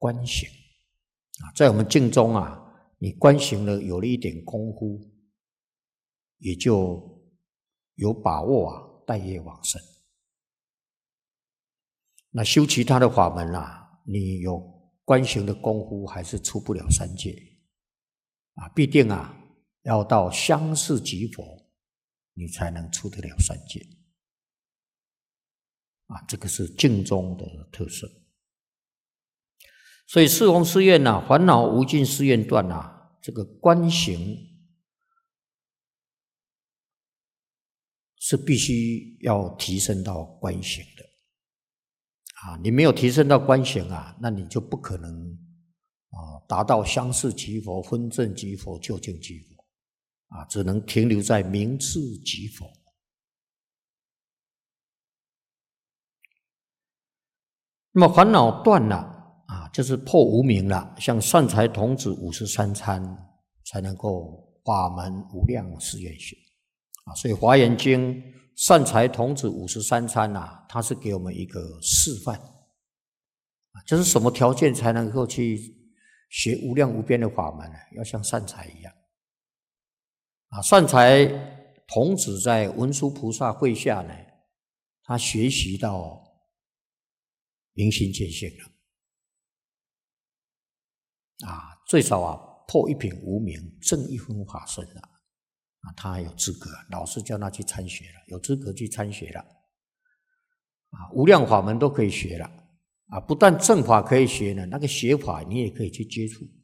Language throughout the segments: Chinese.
观行在我们境中你观行了有了一点功夫，也就有把握带业往生。那修其他的法门你有观行的功夫，还是出不了三界必定要到相似即佛，你才能出得了三界这个是净宗的特色。所以四弘誓愿烦恼无尽誓愿断这个观行是必须要提升到观行的你没有提升到观行那你就不可能达到相似即佛、分证即佛、究竟即佛只能停留在名次即佛。那么烦恼断了就是破无明了，像善财童子53参才能够法门无量誓愿学所以华严经善财童子53参它是给我们一个示范就是什么条件才能够去学无量无边的法门呢？要像善财一样善财童子在文殊菩萨会下呢，他学习到明心见性了最少破一品无明，证一分法身了他有资格，老师叫他去参学了，有资格去参学了无量法门都可以学了不但正法可以学呢，那个邪法你也可以去接触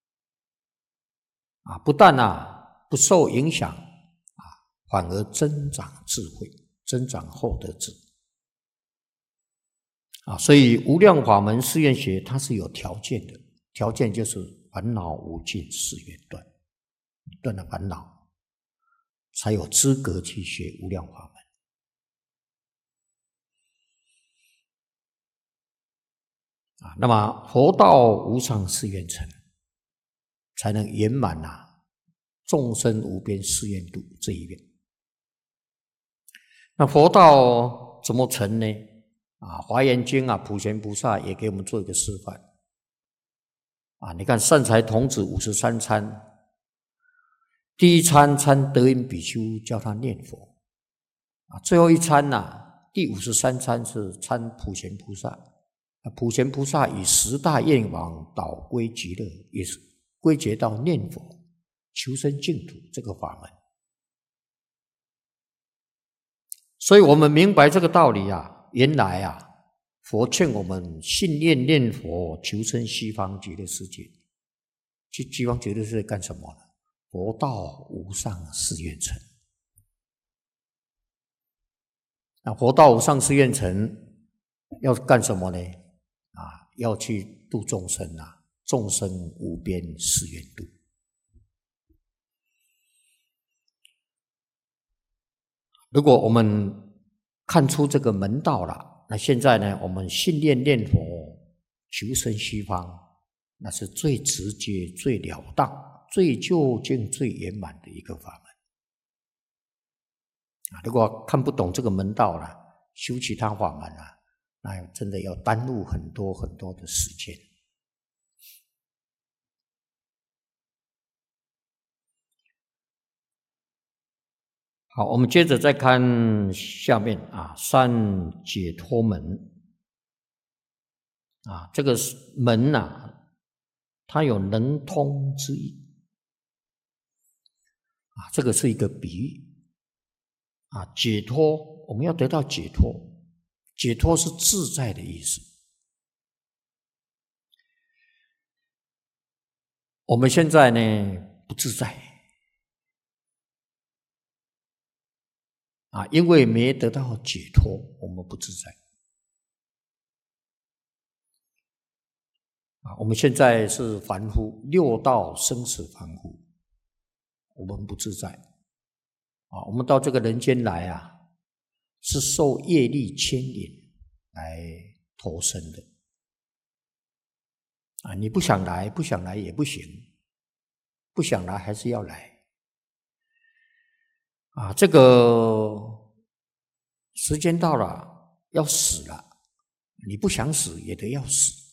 不但不受影响反而增长智慧，增长厚德智所以无量法门誓愿学它是有条件的，条件就是烦恼无尽誓愿断，你断了烦恼才有资格去学无量法门那么佛道无上誓愿成，才能圆满众生无边誓愿度这一愿。那佛道怎么成呢？华严经普贤菩萨也给我们做一个示范你看善财童子53参，第一参参德音比丘教他念佛最后一参第53参是参普贤菩萨普贤菩萨以10大愿望导归极乐，也是归结到念佛求生净土这个法门。所以我们明白这个道理原来佛劝我们信念念佛，求生西方极乐世界。去西方极乐世界干什么呢？佛道无上誓愿成。那佛道无上誓愿成要干什么呢？要去度众生众生无边誓愿度。如果我们看出这个门道了，那现在呢，我们信念念佛，求生西方，那是最直接、最了当、最究竟、最圆满的一个法门如果看不懂这个门道了，修其他法门那真的要耽误很多很多的时间。好，我们接着再看下面三解脱门这个门它有能通之意这个是一个比喻解脱，我们要得到解脱，解脱是自在的意思。我们现在呢不自在因为没得到解脱，我们不自在我们现在是凡夫，六道生死凡夫，我们不自在我们到这个人间来是受业力牵引来投生的你不想来，不想来也不行，不想来还是要来这个时间到了，要死了，你不想死也得要死